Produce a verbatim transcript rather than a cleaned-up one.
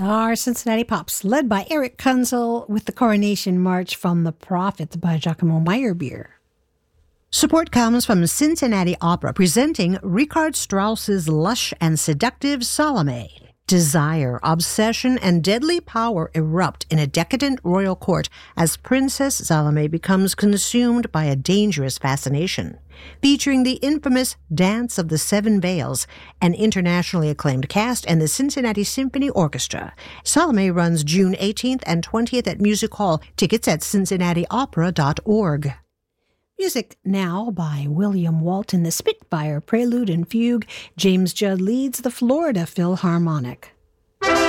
Our Cincinnati Pops, led by Eric Kunzel, with the Coronation March from the Prophets by Giacomo Meyerbeer. Support comes from Cincinnati Opera, presenting Richard Strauss's lush and seductive Salome. Desire, obsession, and deadly power erupt in a decadent royal court as Princess Salome becomes consumed by a dangerous fascination. Featuring the infamous Dance of the Seven Veils, an internationally acclaimed cast, and the Cincinnati Symphony Orchestra. Salome runs June eighteenth and twentieth at Music Hall. Tickets at cincinnati opera dot org. Music now by William Walton, the Spitfire Prelude and Fugue. James Judd leads the Florida Philharmonic.